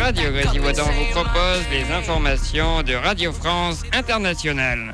Radio Grésivaudan vous propose les informations de Radio France Internationale.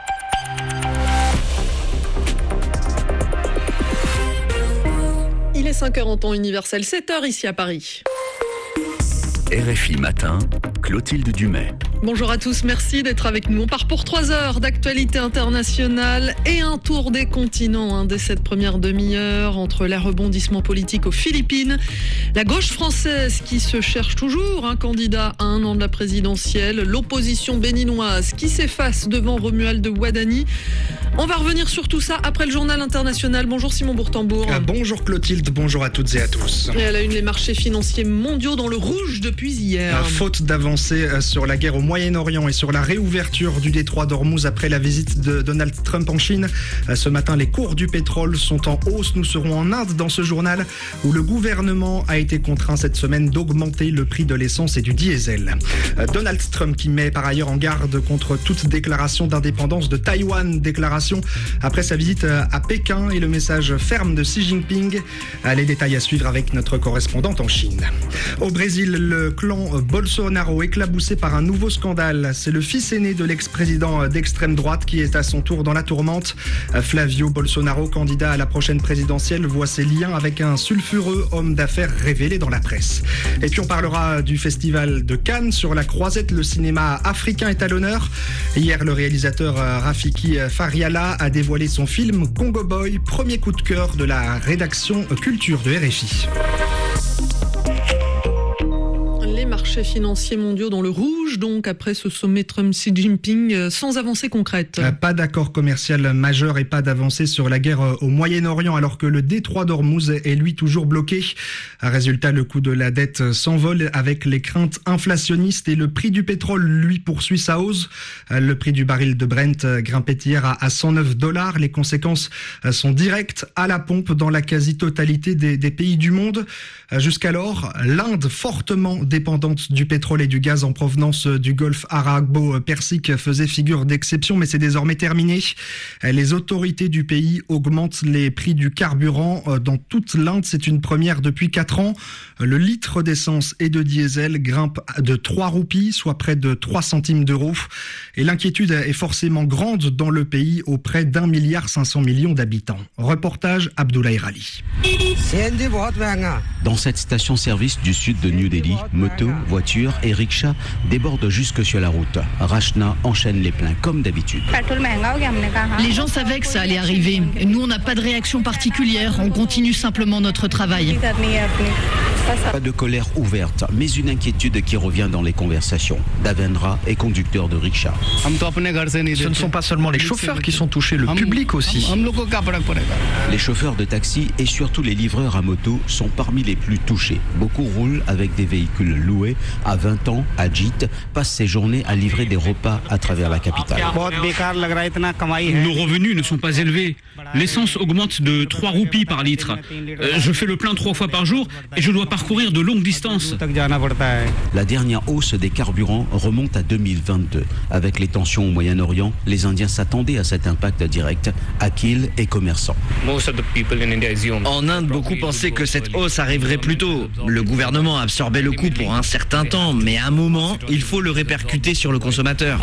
Il est 5h en temps universel, 7h ici à Paris. RFI Matin, Clotilde Dumais. Bonjour à tous, merci d'être avec nous. On part pour 3 heures d'actualité internationale et un tour des continents dès cette première demi-heure entre les rebondissements politiques aux Philippines, la gauche française qui se cherche toujours un candidat à 1 an de la présidentielle, l'opposition béninoise qui s'efface devant Romuald Wadani. On va revenir sur tout ça après le journal international. Bonjour Simon Bourtambour. Bonjour Clotilde, bonjour à toutes et à tous. Et à la une, les marchés financiers mondiaux dans le rouge depuis hier. Faute d'avancer sur la guerre au Moyen-Orient et sur la réouverture du détroit d'Ormuz après la visite de Donald Trump en Chine. Ce matin, les cours du pétrole sont en hausse. Nous serons en Inde dans ce journal où le gouvernement a été contraint cette semaine d'augmenter le prix de l'essence et du diesel. Donald Trump qui met par ailleurs en garde contre toute déclaration d'indépendance de Taïwan, déclaration après sa visite à Pékin et le message ferme de Xi Jinping. Les détails à suivre avec notre correspondante en Chine. Au Brésil, le clan Bolsonaro éclaboussé par un nouveau scandale. C'est le fils aîné de l'ex-président d'extrême droite qui est à son tour dans la tourmente. Flavio Bolsonaro, candidat à la prochaine présidentielle, voit ses liens avec un sulfureux homme d'affaires révélé dans la presse. Et puis on parlera du festival de Cannes. Sur la croisette, le cinéma africain est à l'honneur. Hier, le réalisateur Rafiki Fariala a dévoilé son film Congo Boy, premier coup de cœur de la rédaction culture de RFI. Les marchés financiers mondiaux dans le rouge, donc après ce sommet Trump-Xi Jinping, sans avancée concrète. Pas d'accord commercial majeur et pas d'avancée sur la guerre au Moyen-Orient, alors que le détroit d'Ormuz est lui toujours bloqué. Résultat, le coût de la dette s'envole avec les craintes inflationnistes et le prix du pétrole, lui, poursuit sa hausse. Le prix du baril de Brent grimpait hier à $109. Les conséquences sont directes à la pompe dans la quasi-totalité des pays du monde. Jusqu'alors, l'Inde, fortement dépendante du pétrole et du gaz en provenance du golfe arabo-persique, faisait figure d'exception, mais c'est désormais terminé. Les autorités du pays augmentent les prix du carburant dans toute l'Inde. C'est une première depuis 4 ans. Le litre d'essence et de diesel grimpe de 3 roupies, soit près de 3 centimes d'euros. Et l'inquiétude est forcément grande dans le pays auprès d'1,5 milliard d'habitants. Reportage Abdoulaye Rali. Dans cette station-service du sud de New Delhi, motos, voitures et rickshaws débordent jusque sur la route. Rachna enchaîne les pleins comme d'habitude. Les gens savaient que ça allait arriver. Nous, on n'a pas de réaction particulière. On continue simplement notre travail. Pas de colère ouverte, mais une inquiétude qui revient dans les conversations. Davendra est conducteur de rickshaw. Ce ne sont pas seulement les chauffeurs qui sont touchés, le public aussi. Les chauffeurs de taxi et surtout les livreurs à moto sont parmi les plus touchés. Beaucoup roulent avec des véhicules loués. À 20 ans, Ajit passe ses journées à livrer des repas à travers la capitale. Nos revenus ne sont pas élevés. L'essence augmente de 3 roupies par litre. Je fais le plein 3 fois par jour et je dois parcourir de longues distances. La dernière hausse des carburants remonte à 2022. Avec les tensions au Moyen-Orient, les Indiens s'attendaient à cet impact direct. Akil est commerçant. En Inde, beaucoup pensaient que cette hausse arriverait plus tôt. Le gouvernement absorbait le coût pour un certain temps, mais à un moment, il faut le répercuter sur le consommateur.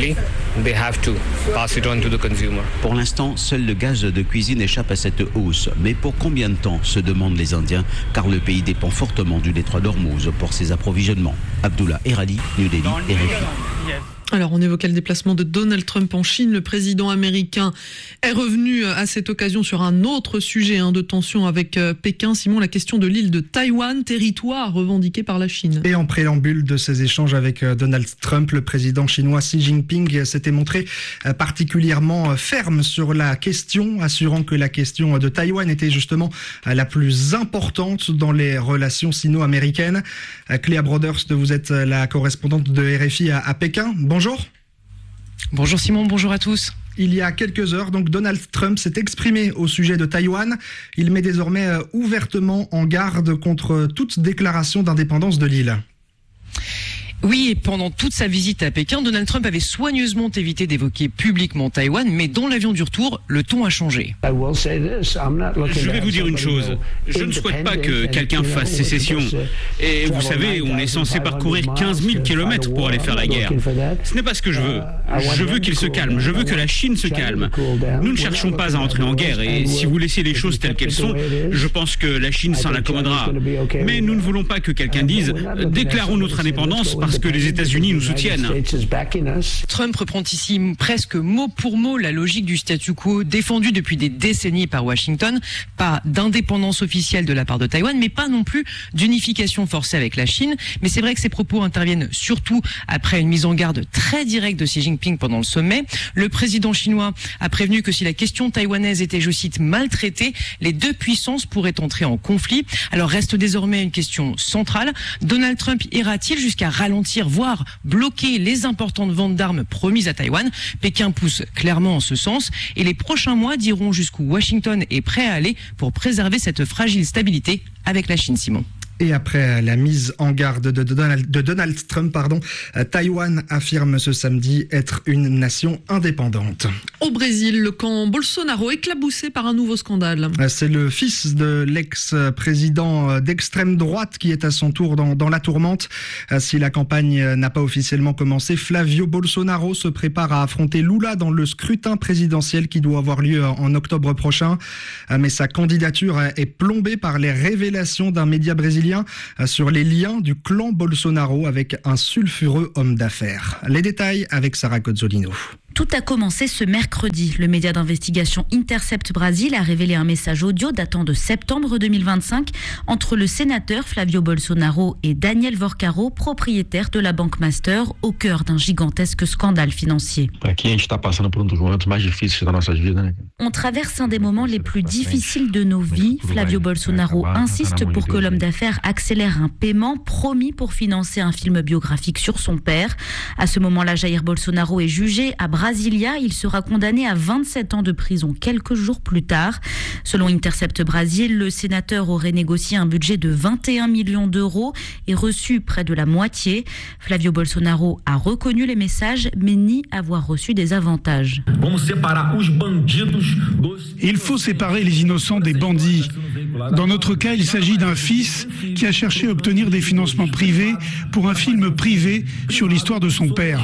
Pour l'instant, seul le gaz de cuisine échappe à cette hausse. Mais pour combien de temps, se demandent les Indiens, car le pays dépend fortement du détroit d'Ormuz pour ses approvisionnements. Abdullah Erali, New Delhi, RFI. Alors, on évoquait le déplacement de Donald Trump en Chine. Le président américain est revenu à cette occasion sur un autre sujet de tension avec Pékin. Simon, la question de l'île de Taïwan, territoire revendiqué par la Chine. Et en préambule de ces échanges avec Donald Trump, le président chinois Xi Jinping s'était montré particulièrement ferme sur la question, assurant que la question de Taïwan était justement la plus importante dans les relations sino-américaines. Cléa Broderst, vous êtes la correspondante de RFI à Pékin. Bonjour. Bonjour Simon, bonjour à tous. Il y a quelques heures, donc Donald Trump s'est exprimé au sujet de Taïwan. Il met désormais ouvertement en garde contre toute déclaration d'indépendance de l'île. Oui, et pendant toute sa visite à Pékin, Donald Trump avait soigneusement évité d'évoquer publiquement Taïwan, mais dans l'avion du retour, le ton a changé. Je vais vous dire une chose. Je ne souhaite pas que quelqu'un fasse sécession. Et vous savez, on est censé parcourir 15 000 kilomètres pour aller faire la guerre. Ce n'est pas ce que je veux. Je veux qu'il se calme. Je veux que la Chine se calme. Nous ne cherchons pas à entrer en guerre. Et si vous laissez les choses telles qu'elles sont, je pense que la Chine s'en accommodera. Mais nous ne voulons pas que quelqu'un dise « Déclarons notre indépendance parce que les États-Unis nous soutiennent ». Trump reprend ici presque mot pour mot la logique du statu quo défendu depuis des décennies par Washington. Pas d'indépendance officielle de la part de Taïwan, mais pas non plus d'unification forcée avec la Chine. Mais c'est vrai que ces propos interviennent surtout après une mise en garde très directe de Xi Jinping pendant le sommet. Le président chinois a prévenu que si la question taïwanaise était, je cite, maltraitée, les deux puissances pourraient entrer en conflit. Alors reste désormais une question centrale. Donald Trump ira-t-il jusqu'à ralentir, voire bloquer les importantes ventes d'armes promises à Taïwan? Pékin pousse clairement en ce sens et les prochains mois diront jusqu'où Washington est prêt à aller pour préserver cette fragile stabilité avec la Chine, Simon. Et après la mise en garde de Donald Trump, Taïwan affirme ce samedi être une nation indépendante. Au Brésil, le camp Bolsonaro éclaboussé par un nouveau scandale. C'est le fils de l'ex-président d'extrême droite qui est à son tour dans la tourmente. Si la campagne n'a pas officiellement commencé, Flavio Bolsonaro se prépare à affronter Lula dans le scrutin présidentiel qui doit avoir lieu en octobre prochain. Mais sa candidature est plombée par les révélations d'un média brésilien sur les liens du clan Bolsonaro avec un sulfureux homme d'affaires. Les détails avec Sarah Cozzolino. Tout a commencé ce mercredi. Le média d'investigation Intercept Brasil a révélé un message audio datant de septembre 2025 entre le sénateur Flavio Bolsonaro et Daniel Vorcaro, propriétaire de la Banque Master, au cœur d'un gigantesque scandale financier. On traverse un des moments les plus difficiles de nos vies. Flavio Bolsonaro insiste pour que l'homme d'affaires accélère un paiement promis pour financer un film biographique sur son père. À ce moment-là, Jair Bolsonaro est jugé à Brasilia. Il sera condamné à 27 ans de prison quelques jours plus tard. Selon Intercept Brasil, le sénateur aurait négocié un budget de 21 millions d'euros et reçu près de la moitié. Flavio Bolsonaro a reconnu les messages, mais nie avoir reçu des avantages. Il faut séparer les innocents des bandits. Dans notre cas, il s'agit d'un fils qui a cherché à obtenir des financements privés pour un film privé sur l'histoire de son père.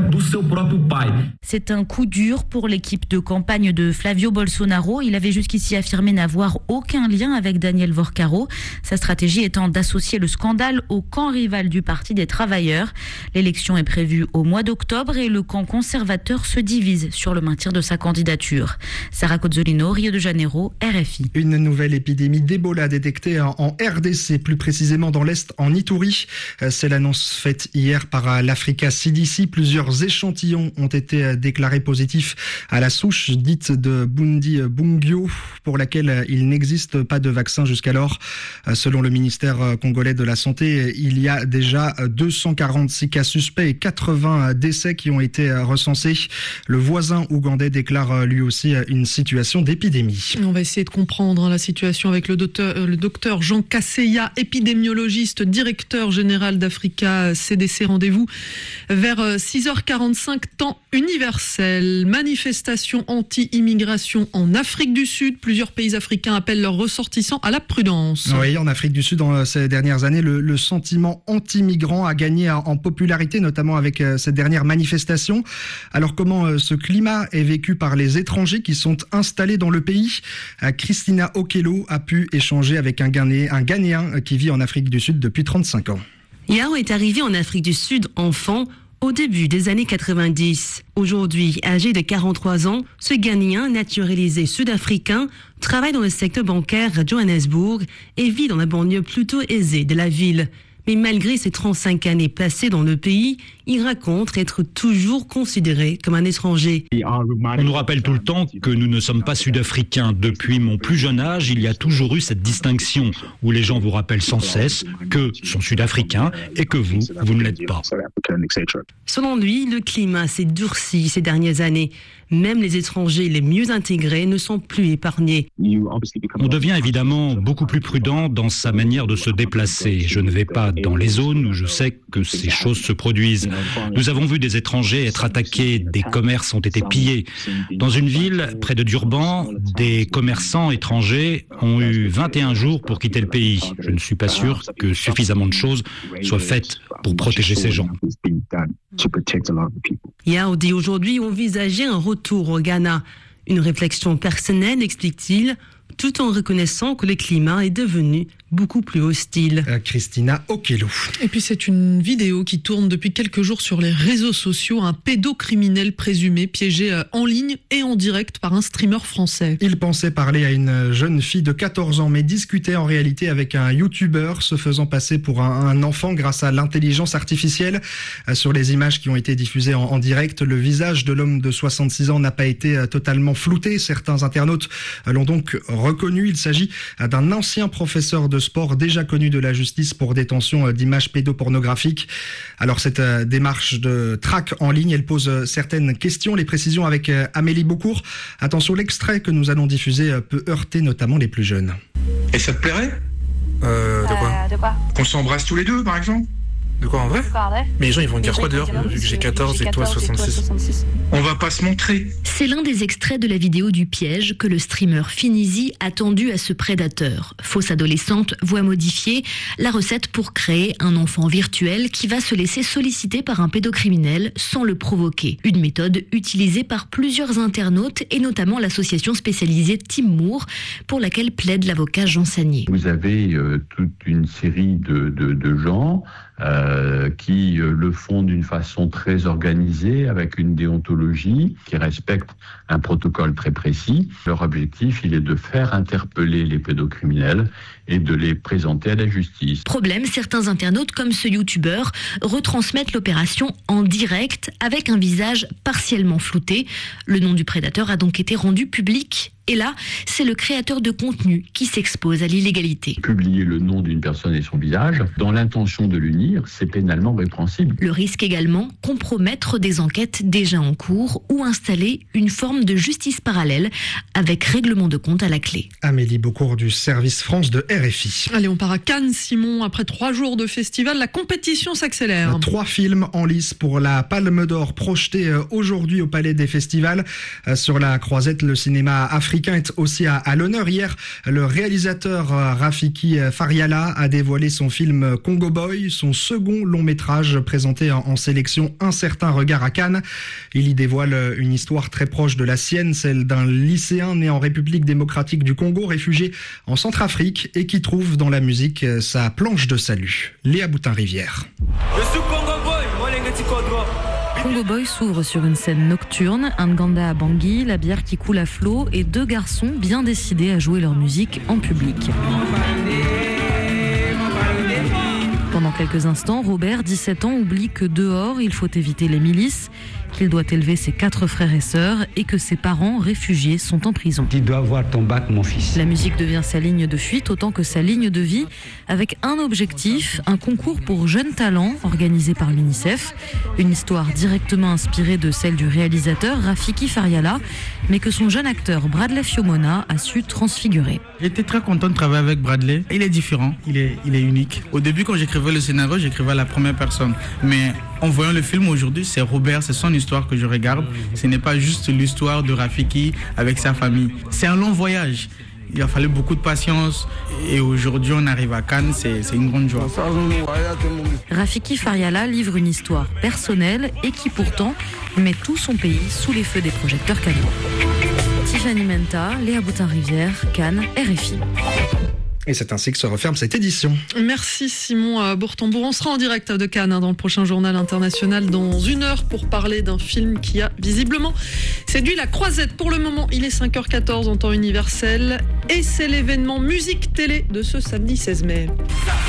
C'est un coup dur pour l'équipe de campagne de Flavio Bolsonaro. Il avait jusqu'ici affirmé n'avoir aucun lien avec Daniel Vorcaro. Sa stratégie étant d'associer le scandale au camp rival du Parti des Travailleurs. L'élection est prévue au mois d'octobre et le camp conservateur se divise sur le maintien de sa candidature. Sarah Cozzolino, Rio de Janeiro, RFI. Une nouvelle épidémie d'Ebola détectée en RDC, plus précisément dans l'Est, en Ituri. C'est l'annonce faite hier par l'Africa CDC. Plusieurs échantillons ont été déclarés positifs à la souche dite de Bundi-Bungyo, pour laquelle il n'existe pas de vaccin jusqu'alors. Selon le ministère congolais de la Santé, il y a déjà 246 cas suspects et 80 décès qui ont été recensés. Le voisin ougandais déclare lui aussi une situation d'épidémie. On va essayer de comprendre la situation avec le docteur Jean Kasseya, épidémiologiste, directeur général d'Africa CDC. Rendez-vous vers 6h45, temps universel. Manifestation anti-immigration en Afrique du Sud. Plusieurs pays africains appellent leurs ressortissants à la prudence. Oui, en Afrique du Sud, dans ces dernières années, le sentiment anti-migrant a gagné en popularité, notamment avec cette dernière manifestation. Alors comment ce climat est vécu par les étrangers qui sont installés dans le pays? Christina Okello a pu échanger avec un Ghanéen qui vit en Afrique du Sud depuis 35 ans. Yao est arrivé en Afrique du Sud enfant au début des années 90. Aujourd'hui, âgé de 43 ans, ce Ghanéen naturalisé sud-africain travaille dans le secteur bancaire à Johannesburg et vit dans la banlieue plutôt aisée de la ville. Mais malgré ses 35 années passées dans le pays, il raconte être toujours considéré comme un étranger. On nous rappelle tout le temps que nous ne sommes pas sud-africains. Depuis mon plus jeune âge, il y a toujours eu cette distinction où les gens vous rappellent sans cesse que sont sud-africains et que vous ne l'êtes pas. Selon lui, le climat s'est durci ces dernières années. Même les étrangers les mieux intégrés ne sont plus épargnés. On devient évidemment beaucoup plus prudent dans sa manière de se déplacer. Je ne vais pas pas dans les zones où je sais que ces choses se produisent. Nous avons vu des étrangers être attaqués, des commerces ont été pillés. Dans une ville près de Durban, des commerçants étrangers ont eu 21 jours pour quitter le pays. Je ne suis pas sûr que suffisamment de choses soient faites pour protéger ces gens. Yao dit aujourd'hui envisager un retour au Ghana. Une réflexion personnelle, explique-t-il, tout en reconnaissant que le climat est devenu beaucoup plus hostile. Christina Okello. Et puis c'est une vidéo qui tourne depuis quelques jours sur les réseaux sociaux. Un pédocriminel présumé piégé en ligne et en direct par un streamer français. Il pensait parler à une jeune fille de 14 ans mais discutait en réalité avec un youtubeur se faisant passer pour un enfant grâce à l'intelligence artificielle. Sur les images qui ont été diffusées en direct, le visage de l'homme de 66 ans n'a pas été totalement flouté. Certains internautes l'ont donc reconnu. Il s'agit d'un ancien professeur de sport déjà connu de la justice pour détention d'images pédopornographiques. Alors cette démarche de traque en ligne, elle pose certaines questions. Les précisions avec Amélie Beaucourt. Attention, l'extrait que nous allons diffuser peut heurter notamment les plus jeunes. Et ça te plairait De quoi Qu'on s'embrasse tous les deux, par exemple? De quoi, en vrai? Mais les gens, ils vont dire quoi dehors, vu que j'ai 14 et toi 66? On va pas se montrer. C'est l'un des extraits de la vidéo du piège que le streamer Finizi a tendu à ce prédateur. Fausse adolescente, voix modifiée, la recette pour créer un enfant virtuel qui va se laisser solliciter par un pédocriminel sans le provoquer. Une méthode utilisée par plusieurs internautes et notamment l'association spécialisée Team Moore, pour laquelle plaide l'avocat Jean Sagnier. Vous avez toute une série de gens qui le font d'une façon très organisée, avec une déontologie qui respecte un protocole très précis. Leur objectif, il est de faire interpeller les pédocriminels et de les présenter à la justice. Problème, certains internautes, comme ce youtubeur, retransmettent l'opération en direct avec un visage partiellement flouté. Le nom du prédateur a donc été rendu public. Et là, c'est le créateur de contenu qui s'expose à l'illégalité. Publier le nom d'une personne et son visage, dans l'intention de l'unir, c'est pénalement répréhensible. Le risque également, compromettre des enquêtes déjà en cours ou installer une forme de justice parallèle avec règlement de compte à la clé. Amélie Beaucourt du service France de RFI. Allez, on part à Cannes, Simon. Après 3 jours de festival, la compétition s'accélère. 3 films en lice pour la Palme d'Or projetés aujourd'hui au Palais des Festivals. Sur la croisette, le cinéma africain est aussi à l'honneur. Hier, le réalisateur Rafiki Fariala a dévoilé son film Congo Boy, son second long métrage présenté en sélection Un certain regard à Cannes. Il y dévoile une histoire très proche de la sienne, celle d'un lycéen né en République démocratique du Congo, réfugié en Centrafrique et qui trouve dans la musique sa planche de salut. Léa Boutin-Rivière. Je suis Congo Boy, Congo Boy s'ouvre sur une scène nocturne, un Nganda à Bangui, la bière qui coule à flot et 2 garçons bien décidés à jouer leur musique en public. Pendant quelques instants, Robert, 17 ans, oublie que dehors, il faut éviter les milices, qu'il doit élever ses 4 frères et sœurs et que ses parents, réfugiés, sont en prison. Tu dois avoir ton bac, mon fils. La musique devient sa ligne de fuite autant que sa ligne de vie, avec un objectif, un concours pour jeunes talents organisé par l'UNICEF. Une histoire directement inspirée de celle du réalisateur Rafiki Fariala, mais que son jeune acteur Bradley Fiomona a su transfigurer. J'étais très content de travailler avec Bradley. Il est différent, il est unique. Au début, quand j'écrivais le scénario, j'écrivais à la première personne. Mais en voyant le film aujourd'hui, c'est Robert, c'est son histoire que je regarde. Ce n'est pas juste l'histoire de Rafiki avec sa famille. C'est un long voyage. Il a fallu beaucoup de patience et aujourd'hui on arrive à Cannes, c'est une grande joie. Rafiki Fariala livre une histoire personnelle et qui pourtant met tout son pays sous les feux des projecteurs canadiens. Tiffany Menta, Léa Boutin-Rivière, Cannes, RFI. Et c'est ainsi que se referme cette édition. Merci Simon Bourtambour. On sera en direct de Cannes dans le prochain journal international dans 1 heure pour parler d'un film qui a visiblement séduit la croisette. Pour le moment, il est 5h14 en temps universel et c'est l'événement musique télé de ce samedi 16 mai.